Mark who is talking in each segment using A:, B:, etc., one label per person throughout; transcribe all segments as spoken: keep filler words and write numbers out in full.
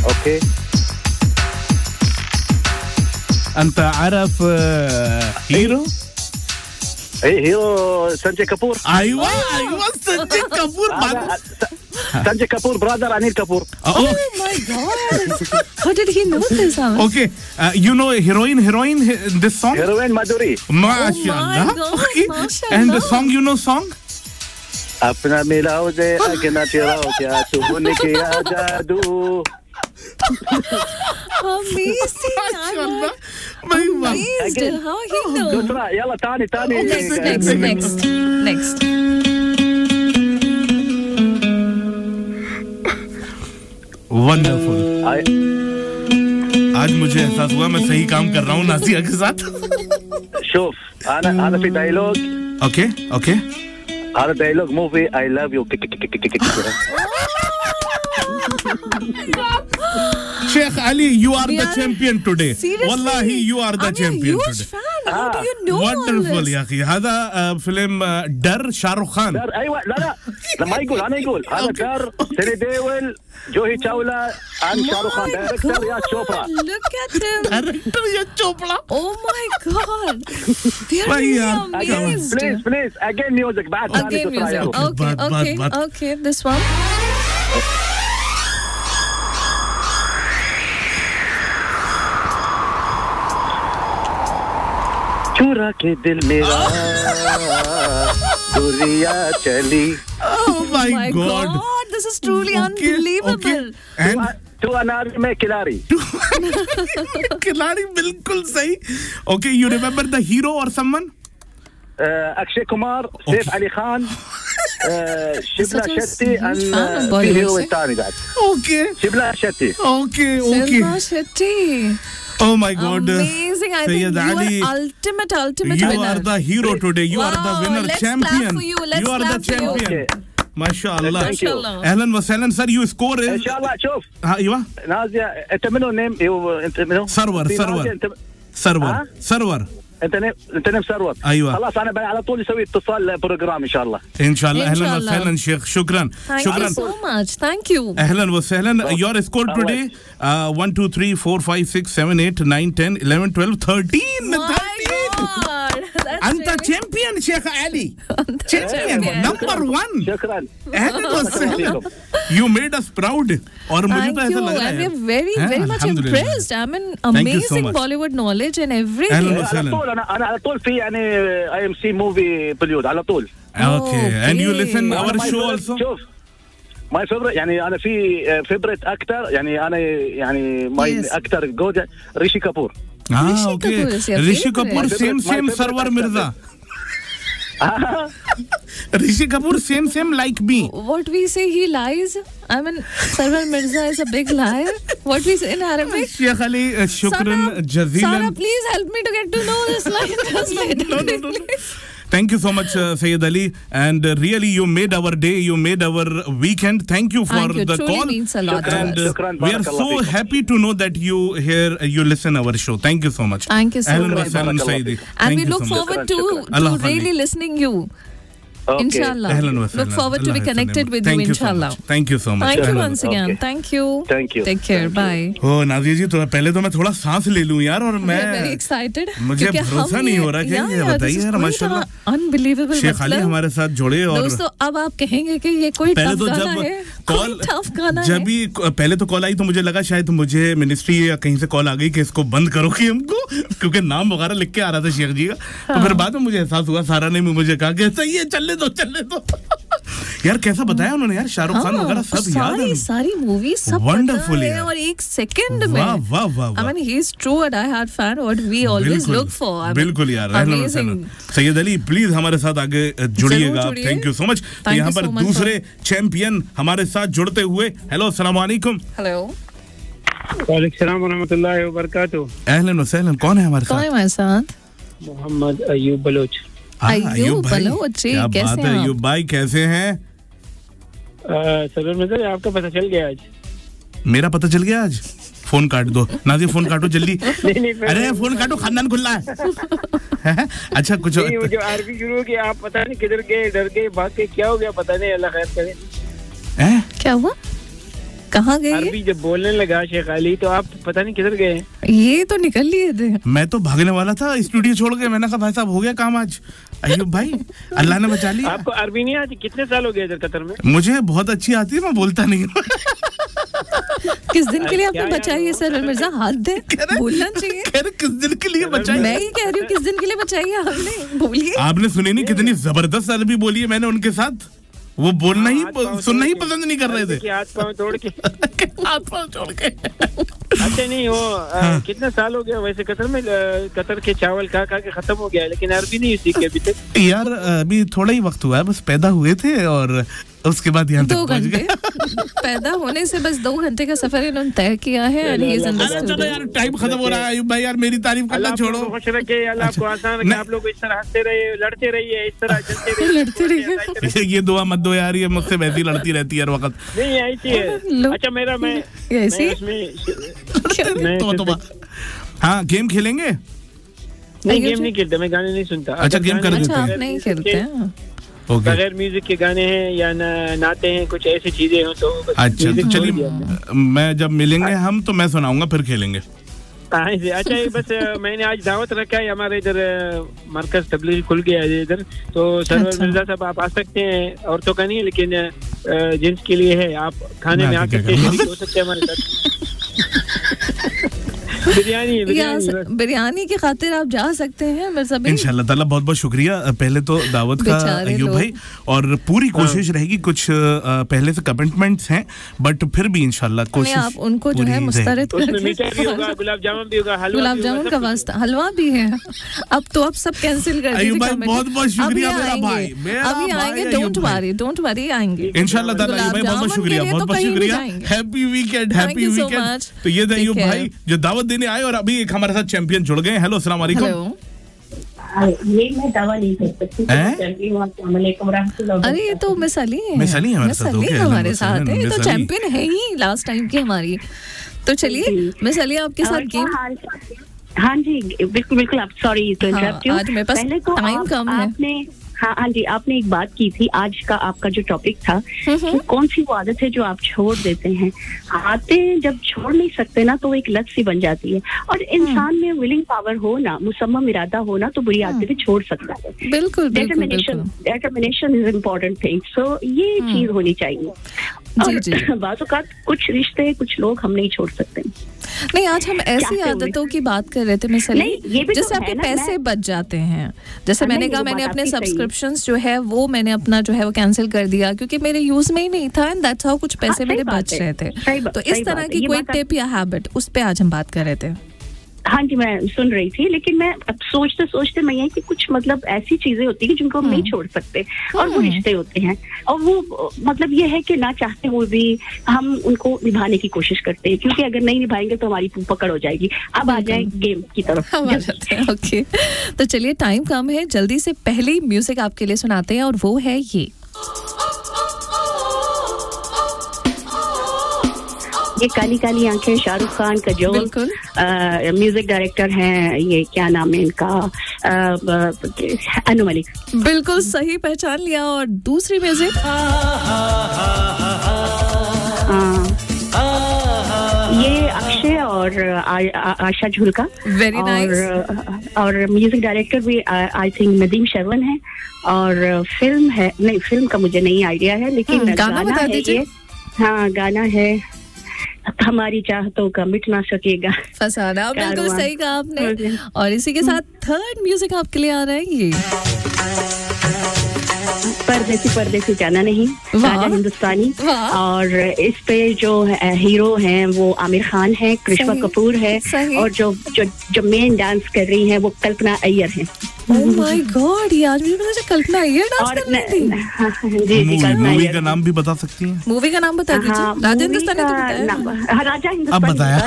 A: اوكي.
B: انت عارف هيرو؟
A: ايه هيرو سانجي كابور.
B: ايوه ايوه سانجي كابور.
A: Sanjay Kapoor, brother Anil Kapoor.
B: Oh,
C: oh my God! How did he know this?
B: Okay, uh, you know heroine, heroine in this song?
A: Heroine Madhuri.
B: MashaAllah.
C: Oh my God,
B: okay.
C: Mashallah.
B: And the song, you know song?
A: अपना मिलाओ जे अगना चिराओ क्या तूने किया जादू.
C: Amazing!
B: MashaAllah.
C: I'm amazed. How he know?
A: दूसरा يلا تاني تاني.
C: Next, next, next, next.
B: Wonderful. आज मुझे एहसास हुआ मैं सही काम कर रहा हूँ नाजिया के साथ.
A: شوف أنا هذا في دايلوج.
B: Okay, okay.
A: هذا دايلوج موفي I love you.
B: Sheikh Ali, you are
C: We
B: the
C: are-
B: champion today.
C: Seriously?
B: Wallahi, you are the
C: I'm
B: champion
C: a huge
B: today.
C: fan. How do you know
B: Wonderful
C: all this?
B: يا أخي. هذا فيلم در شاروخ خان.
A: دار أيوة لا لا لما يقول أنا يقول هذا دار سيري ديول جوهي تشاولا عن شاروخ خان دايركتور يا شوبرا.
C: Look at him.
B: Director ya Chopra.
C: Oh my God. We are
B: Bhai
C: really
B: yaar,
C: amazed.
A: Please please again music بعد ثاني
C: Again
A: تطلع
C: music.
A: يا رب.
C: Okay,
B: Bad,
C: okay,
B: bad, bad.
C: okay. This one.
A: चुरा के दिल मेरा दुरिया चली.
B: Oh my
C: My
B: God.
C: God, this is truly
B: Okay,
C: unbelievable.
B: okay. And
A: तू अनार में खिलाड़ी.
B: खिलाड़ी बिल्कुल सही. Okay, you remember the hero or someone?
A: Akshay Kumar, سيف علي خان, شبلة شتي, and في هيرو الثاني بعد.
B: Okay.
A: شبلة شتي.
B: Okay, okay.
C: Silva Shetty.
B: Oh my God.
C: Amazing. I
B: Sayyid
C: think you
B: Ali,
C: are ultimate, ultimate
B: you
C: winner.
B: are the hero today. You
C: Wow,
B: are the winner,
C: let's
B: champion.
C: clap for you. Let's
B: you are the
C: clap for you.
B: champion.
A: Okay.
B: MashaAllah.
A: Thank you.
C: MashaAllah.
B: Ahlan wa sahlan, sir. Your score is.
A: إن شاء الله شوف.
B: ها ايوه.
A: نازية أنت منو نيم؟ أنت منو؟
B: سرور
A: في
B: سرور
A: نازية، أنت
B: سرور
A: ها؟
B: سرور
A: أنت نيم أنت نيم سرور.
B: أيوة.
A: خلاص أنا على طول أسوي اتصال بروجرام إن شاء الله.
B: ان شاء الله.
C: إن شاء
B: اهلا
C: الله.
B: وسهلا شيخ. شكرا
C: Thank
B: شكرا.
C: you so much. Thank you.
B: اهلا وسهلا. Your score today uh, one two three four five six seven eight nine ten eleven twelve thirteen.
C: My God. That's
B: انت
C: really-
B: champion شيخ علي. champion
C: champion.
B: number one.
A: شكرا.
B: اهلا وسهلا. You made us proud. और मुझे
C: Thank
B: तो ऐसा
C: you.
B: लग रहा
C: And
B: है
C: we're very,
B: हाँ,
C: very much
B: अल्हम्दुलिल्लाह.
C: impressed. I mean,
B: Thank you so
C: amazing
B: much.
C: Bollywood knowledge and everything.
B: أهلا
A: على
B: وسهلا.
A: طول أنا أنا على طول في يعني اي ام سي موفي بوليود على طول.
B: Okay. And you
C: Okay.
B: listen our
A: أنا my
B: show
A: favorite-
B: also.
A: شوف ماي فيفرت يعني انا في فيفرت اكتر يعني انا يعني ماي
C: Yes.
A: اكتر جود ريشي كابور.
B: Ah,
C: Rishi
B: okay.
C: Kapoor is your
B: Rishi
C: favorite.
B: Kapoor,
A: My
B: same,
A: favorite- my
B: same,
A: favorite
B: Sarwar
A: actor.
B: Mirza. Rishi Kapoor, same, same like me.
C: What we say, he lies. I mean, Sarwar Mirza is a big liar. What we say in Arabic.
B: Sheikh Ali, uh, shukran
C: Sarah,
B: jazilan.
C: Sarah, please help me to get to know this line. Translate.
B: No, no, no, no. Thank you so much, uh, Sayyid Ali. And uh, really, you made our day. You made our weekend. Thank you for
C: Thank you.
B: the
C: Truly
B: call.
C: means a lot to
B: And
C: us.
B: uh,
A: Shukran,
B: we are
A: barakallah
B: so
A: feekum.
B: happy to know that you hear, uh, you listen our show. Thank you so much.
C: Thank you so
B: Ahlan wa
C: much.
B: sahlan,
A: Barakallah
B: Sayyidi.
A: feekum.
C: And
B: Thank
C: we
B: you
C: look
B: so much.
C: forward to,
A: Shukran,
C: to
B: Allah
C: really
B: Khalid.
C: listening you.
A: Okay.
C: Inshallah.
B: Ahlan wa
C: Look
B: sahlan.
C: forward to be
B: Allah
C: connected
B: Khalid.
C: with
B: Thank
C: you,
B: you so
C: inshallah.
B: much. Thank you so much.
C: Thank you
B: Ahlan wa
C: once
B: sahlan.
C: again.
A: Okay.
C: Thank you.
A: Thank you.
C: Take care.
A: Thank
C: Bye.
B: ओ नादिया जी, तो पहले तो मैं थोड़ा सांस ले लूं यार. और
C: We are very
B: मैं
C: excited.
B: मुझे
C: क्योंकि
B: भरोसा
C: हम
B: नहीं
C: ये-
B: हो रहा कि
C: Yeah,
B: ये
C: yeah,
B: बताइए
C: this is
B: यार,
C: quite
B: माशाल्लाह.
C: a unbelievable.
B: शेख अली
C: मतलब
B: हमारे साथ जुड़े. और
C: दोस्तों, अब आप कहेंगे कि ये कोई
B: पहले
C: टफ
B: तो
C: गाना
B: जब
C: है,
B: कॉल
C: कोई टफ गाना
B: जब
C: है.
B: भी पहले तो कॉल आई तो मुझे लगा शायद मुझे मिनिस्ट्री या कहीं से कॉल आ गई कि इसको बंद करो कि हमको, क्योंकि नाम वगैरह लिख के आ रहा था शेख जी का. तो फिर बाद में मुझे एहसास हुआ, सारा ने भी मुझे कहा कि सही है, चलने दो चलने दो. यार कैसा बताया उन्होंने यार, शाहरुख खान
C: हाँ,
B: वगैरह सब याद है.
C: सारी सारी मूवी सब
B: Wonderful
C: पता है
B: यार.
C: और एक सेकंड में.
B: वाह वाह वाह
C: I
B: वाह.
C: mean, he is true a die-hard fan. What we always
B: बिल्कुल,
C: look for. I mean,
B: बिल्कुल यार. अहलन व
C: amazing.
B: सहलन. सैयद अली प्लीज हमारे साथ आगे जुड़िएगा आप.
C: जुड़िए.
B: Thank you so much. तो
C: Thank
B: यहाँ
C: you
B: पर
C: so much
B: दूसरे चैंपियन हमारे साथ जुड़ते हुए. हेलो, अस्सलाम वालेकुम.
C: Hello.
D: वालेकुम सलाम व रहमतुल्लाहि व बरकातहू.
B: अहलन व सहलन. कौन है हमारे
C: कौन
B: साथ?
C: है हमारे साथ?
D: मोहम्मद अयूब बलोच.
B: हाँ,
C: अयूब
B: भाई.
C: बलोच जी,
B: क्या
C: कैसे
B: बात
C: हैं
B: है
C: आप?
B: अयूब भाई, कैसे हैं?
D: सरवर मिर्जा, आपका पता चल गया आज?
B: मेरा पता चल गया आज. फोन काट दो नाज़िया, फोन काटो जल्दी.
D: नहीं नहीं फिर-
B: अरे फोन काटो, खानदान खुला है. अच्छा कुछ
D: नहीं, वो जो आरबी शुरू हो गया, आप पता नहीं किधर गए, डर गए, भाग के, क्या हो गया पता नहीं, अल्लाह खैर करे.
B: हैं?
C: क्या हुआ? कहाँ गए?
D: अरबी जब बोलने लगा शेख अली तो आप पता नहीं किधर गए?
C: ये तो निकल लिए थे।
B: मैं तो भागने वाला था स्टूडियो छोड़ के। मैंने कहा भाई साहब हो गया काम आज। अय्यूब भाई अल्लाह ने बचा लिया।
D: आपको अरबी नहीं आती? कितने साल हो गए इधर कतर में?
B: मुझे बहुत अच्छी आती है, मैं बोलता नहीं हूँ।
C: किस दिन के लिए आपने बचाई है सरवर मिर्जा? हाथ दे, बोलना चाहिए।
B: कह रहे किस दिन के लिए बचाई?
C: मैं ही कह रही हूँ किस दिन के लिए बचाई है आपने, बोलिए।
B: आपने सुनी नहीं कितनी जबरदस्त अरबी बोली है मैंने उनके साथ। वो बोलना ही सुनना ही पसंद नहीं कर रहे थे।
D: हाथ पाँव तोड़ के
B: हाथ पाँव तोड़ के।
D: अच्छा नहीं वो हाँ। कितना साल हो गया वैसे कतर में? कतर के चावल खा खा के खत्म हो गया, लेकिन अरबी नहीं सीखे अभी तक।
B: यार अभी थोड़ा ही वक्त हुआ है, बस पैदा हुए थे और उसके बाद यहाँ तक पहुंच गए।
C: पैदा होने से बस दो घंटे का सफर इन्होंने तय किया है।
B: चलो यार टाइम खत्म हो रहा है अय्यूब भाई, यार मेरी तारीफ करना छोड़ो।
D: खुश रखे, अल्लाह आपको आसान रखे, आप लोग इस तरह हंसते रहिए, लड़ते रहिए, इस तरह चलते रहिए,
C: लड़ते रहिए।
B: ये दुआ मत दो यार, ये मुझसे वैसे ही लड़ती रहती है हर वक्त।
D: नहीं ऐसी है। अच्छा मेरा मैं
C: ऐसी
B: हाँ गेम खेलेंगे?
D: नहीं गेम नहीं खेलते, मैं गाने नहीं सुनता।
B: अच्छा गेम कर देते हैं।
C: आप नहीं खेलते हैं?
D: बगैर म्यूजिक के गाने हैं या नाते हैं, कुछ ऐसी चीजें हो तो
B: अच्छा तो चलिए मैं जब मिलेंगे हम तो मैं सुनाऊंगा फिर खेलेंगे।
D: अच्छा ये बस मैंने आज दावत रखा है, हमारे इधर मरकज तबलीग खुल गया है इधर, तो सरवर मिर्जा साहब आप आ सकते हैं। औरतों का नहीं है लेकिन जेंट्स के लिए है, आप खाने में आ सकते हैं, हो सकते हैं हमारे साथ। बिरयानी बिरयानी
C: बिरयानी की खातिर आप जा सकते हैं मिर्जा भाई।
B: इंशाल्लाह ताला बहुत बहुत शुक्रिया पहले तो दावत का अय्यूब भाई, और पूरी कोशिश रहेगी। कुछ पहले से कमिटमेंट्स हैं बट फिर भी इंशाल्लाह कोशिश
C: आप उनको जो है मुस्तरद
D: करके गुलाब जामुन भी होगा, हलवा
C: गुलाब जामुन का वास्ता हलवा भी है। अब तो अब सब कैंसिल कर दीजिए।
B: अय्यूब भाई बहुत बहुत शुक्रिया मेरा भाई,
C: अभी आएंगे, डोंट वरी डोंट वरी आएंगे
B: इंशाल्लाह ताला। अय्यूब भाई बहुत बहुत शुक्रिया, बहुत बहुत शुक्रिया। Happy weekend, happy weekend. तो ये था अय्यूब भाई जो दावत देने आए और अभी एक हमारे साथ चैंपियन जुड़ गए। हेलो अस्सलाम वालेकुम।
E: ये मैं दावा नहीं कर सकती।
C: अरे ये तो मिस अली है,
B: मिस अली हमारे साथ
C: हमारे साथ है, तो चैंपियन है ही लास्ट टाइम की हमारी। तो चलिए मिस अली आपके साथ गेम।
E: हाँ जी बिल्कुल बिल्कुल। आप सॉरी टू इंटरप्ट यू,
C: आज मेरे पास टाइम कम है।
E: आपने हाँ हाँ जी आपने एक बात की थी, आज का आपका जो टॉपिक था कि कौन सी वो आदत है जो आप छोड़ देते हैं। आदतें जब छोड़ नहीं सकते ना तो वो एक लत सी बन जाती है, और इंसान में विलिंग पावर हो ना, मुसम्मम इरादा हो ना, तो बुरी आदतें छोड़ सकता है।
C: बिल्कुल
E: determination determination is important thing. सो ये चीज होनी चाहिए। और बाज़-औक़ात कुछ रिश्ते कुछ लोग हम नहीं छोड़ सकते।
C: नहीं आज हम ऐसी आदतों की बात कर रहे थे मिसली जिससे आपके पैसे बच जाते हैं। जैसे मैंने कहा मैंने अपने सब्सक्रिप्शंस जो है वो मैंने अपना जो है वो कैंसिल कर दिया क्योंकि मेरे यूज में ही नहीं था, एंड दैट्स हाउ कुछ पैसे मेरे बच रहे थे। तो इस तरह की कोई टिप या हैबिट उस पे आज हम बात कर रहे थे।
E: हाँ जी मैं सुन रही थी, लेकिन मैं अब सोचते सोचते मैं ये कि कुछ मतलब ऐसी चीजें होती है जिनको हम नहीं छोड़ सकते, और वो रिश्ते होते हैं, और वो मतलब ये है कि ना चाहते हुए भी हम उनको निभाने की कोशिश करते हैं, क्योंकि अगर नहीं निभाएंगे तो हमारी पकड़ हो जाएगी। अब आ जाए गेम की तरफ।
C: ओके तो चलिए टाइम कम है, जल्दी से पहले म्यूजिक आपके लिए सुनाते हैं और वो है ये
E: ये काली काली आंखें, शाहरुख खान का जो म्यूजिक डायरेक्टर हैं, ये क्या नाम है इनका, अनु मलिक।
C: बिल्कुल सही पहचान लिया। और दूसरी म्यूजिक
E: ये अक्षय और आ, आ, आशा झुलका।
C: Very nice.
E: और म्यूजिक डायरेक्टर भी आई थिंक नदीम शर्वन है, और फिल्म है नहीं फिल्म का मुझे नहीं आइडिया है, लेकिन
C: गाना, गाना है ये।
E: हाँ गाना है हमारी चाहतों का मिट ना सकेगा
C: फसाना। बिल्कुल सही कहा आपने। और इसी के साथ थर्ड म्यूजिक आपके लिए आ रहा है ये
E: परदेसी परदेसी जाना नहीं, राजा हिंदुस्तानी। और इस पे जो हीरो हैं वो आमिर खान है, कृष्णा कपूर है, और जो जो जो मेन डांस कर रही हैं वो कल्पना अय्यर है।
C: ओह माय गॉड, ये आज मुझे पता चला कल्पना अय्यर डांस कर रही थी।
B: जी जी मूवी का नाम भी बता सकती हैं?
C: मूवी का नाम बता दीजिए। राजा हिंदुस्तानी तो बताया।
E: राजा हिंदुस्तानी
B: अब बताया।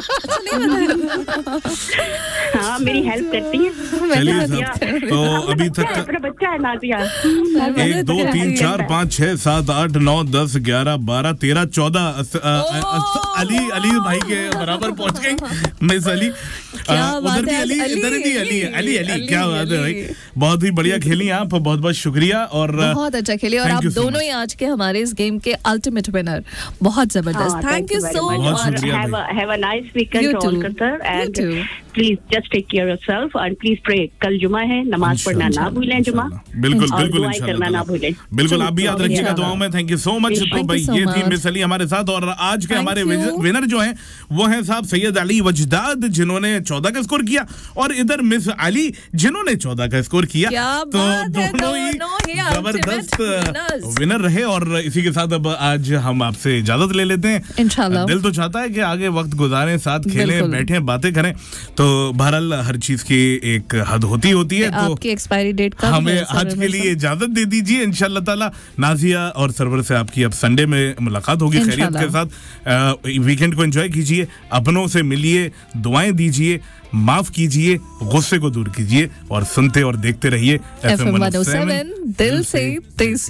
E: हाँ मेरी हेल्प करती है।
B: तो अभी तक
E: अपना बच्चा है नाजिया।
B: एक दो तीन चार पाँच छह सात आठ नौ दस ग्यारह बारह तेरह चौदह अली अली भाई के बराबर पहुंच गई मिस अली। उधर भी अली, इधर भी अली अली अली क्या बात है भाई, बहुत ही बढ़िया खेली आप, बहुत बहुत शुक्रिया। और
C: बहुत अच्छा खेली और आप दोनों ही आज के हमारे इस गेम के अल्टीमेट विनर, बहुत जबरदस्त। Thank you so much,
E: have a nice weekend to all Qatar and please just take care yourself and please pray. कल जुमा है, नमाज पढ़ना ना भूलें, जुमा
B: बिल्कुल बिल्कुल
E: करना ना भूलें,
B: बिल्कुल आप भी याद रखिएगा दुआओं में। Thank you so much. तो भाई ये थी मिस अली हमारे साथ, और आज के हमारे विनर जो हैं वो हैं साहब सैयद अली वजदाद जिन्होंने चौदह का स्कोर किया, और इधर मिस अली जिन्होंने चौदह का स्कोर किया। तो दोनों ही जबरदस्त विनर रहे। और इसी के साथ अब आज हम आपसे इजाजत ले लेते हैं इंशाल्लाह। दिल तो चाहता है कि आगे वक्त गुजारें, साथ खेलें, बैठें, बातें करें, तो बहरहाल हर चीज की एक हद होती होती है। तो
C: आपकी एक्सपायरी डेट कब
B: हमें आज के लिए इजाजत दे दीजिए इंशाल्लाह ताला। नाजिया और सरवर से आपकी अब संडे में मुलाकात होगी खैरियत के साथ। वीकेंड को एंजॉय कीजिए, अपनों से मिलिए, दुआएं दीजिए, माफ कीजिए, गुस्से को दूर कीजिए और सुनते और देखते रहिए F M one O seven दिल से तेज।